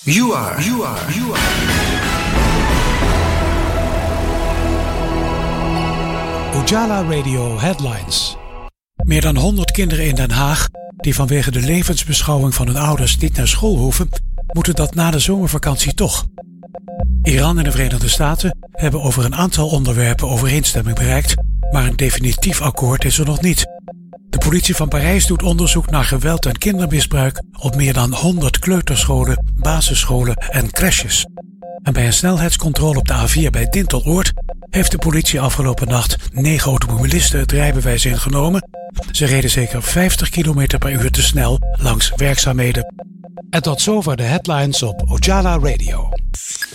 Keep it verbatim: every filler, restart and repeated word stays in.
You are, you are, you are. Ujala Radio Headlines. Meer dan honderd kinderen in Den Haag die vanwege de levensbeschouwing van hun ouders niet naar school hoeven, moeten dat na de zomervakantie toch. Iran en de Verenigde Staten hebben over een aantal onderwerpen overeenstemming bereikt, maar een definitief akkoord is er nog niet. De politie van Parijs doet onderzoek naar geweld en kindermisbruik op meer dan honderd kleuterscholen, basisscholen en crèches. En bij een snelheidscontrole op de A vier bij Dinteloord heeft de politie afgelopen nacht negen automobilisten het rijbewijs ingenomen. Ze reden zeker vijftig kilometer per uur te snel langs werkzaamheden. En tot zover de headlines op Ujala Radio.